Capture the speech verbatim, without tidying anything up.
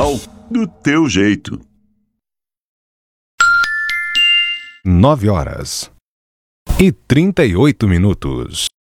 Natal do teu jeito. Nove horas e trinta e oito minutos.